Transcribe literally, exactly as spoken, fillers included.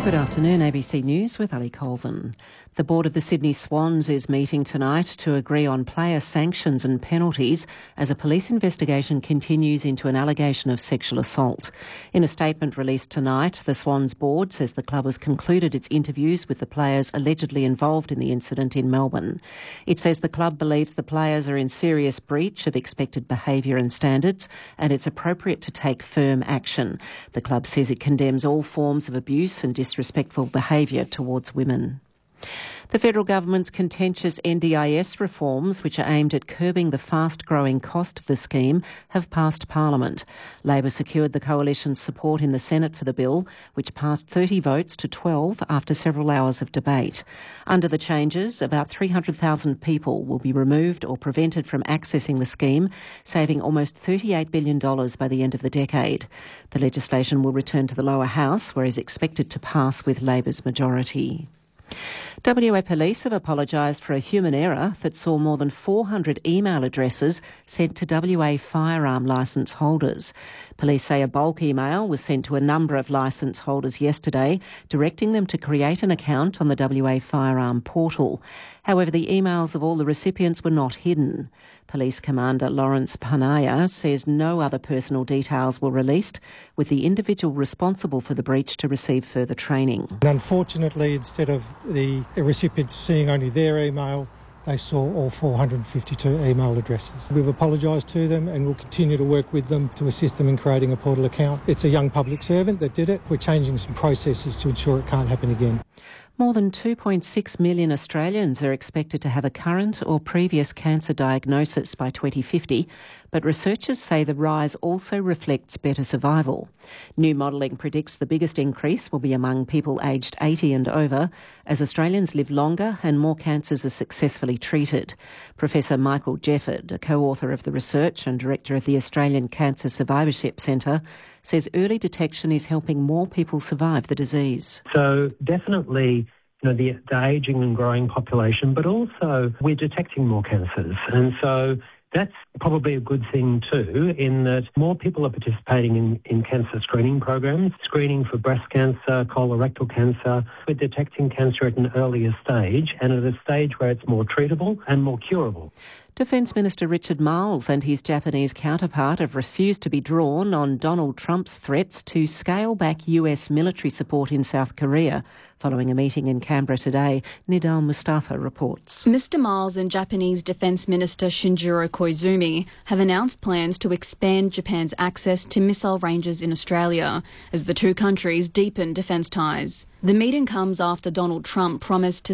Good afternoon, A B C News with Ali Colvin. The board of the Sydney Swans is meeting tonight to agree on player sanctions and penalties as a police investigation continues into an allegation of sexual assault. In a statement released tonight, the Swans board says the club has concluded its interviews with the players allegedly involved in the incident in Melbourne. It says the club believes the players are in serious breach of expected behaviour and standards, and it's appropriate to take firm action. The club says it condemns all forms of abuse and disrespectful behaviour towards women. The federal government's contentious N D I S reforms, which are aimed at curbing the fast-growing cost of the scheme, have passed Parliament. Labor secured the coalition's support in the Senate for the bill, which passed thirty votes to twelve after several hours of debate. Under the changes, about three hundred thousand people will be removed or prevented from accessing the scheme, saving almost thirty-eight billion dollars by the end of the decade. The legislation will return to the lower house, where it is expected to pass with Labor's majority. W A Police have apologised for a human error that saw more than four hundred email addresses sent to W A firearm licence holders. Police say a bulk email was sent to a number of licence holders yesterday, directing them to create an account on the W A firearm portal. However, the emails of all the recipients were not hidden. Police Commander Lawrence Panaya says no other personal details were released, with the individual responsible for the breach to receive further training. And unfortunately, instead of the recipients seeing only their email, they saw all four hundred fifty-two email addresses. We've apologised to them and we'll continue to work with them to assist them in creating a portal account. It's a young public servant that did it. We're changing some processes to ensure it can't happen again. More than two point six million Australians are expected to have a current or previous cancer diagnosis by twenty fifty, but researchers say the rise also reflects better survival. New modelling predicts the biggest increase will be among people aged eighty and over, as Australians live longer and more cancers are successfully treated. Professor Michael Jefford, a co-author of the research and director of the Australian Cancer Survivorship Centre, says early detection is helping more people survive the disease. So definitely, you know, the, the ageing and growing population, but also we're detecting more cancers. And so that's probably a good thing too, in that more people are participating in, in cancer screening programs, screening for breast cancer, colorectal cancer. We're detecting cancer at an earlier stage and at a stage where it's more treatable and more curable. Defence Minister Richard Marles and his Japanese counterpart have refused to be drawn on Donald Trump's threats to scale back U S military support in South Korea. Following a meeting in Canberra today, Nidal Mustafa reports. Mister Marles and Japanese Defence Minister Shinjiro Koizumi have announced plans to expand Japan's access to missile ranges in Australia as the two countries deepen defence ties. The meeting comes after Donald Trump promised to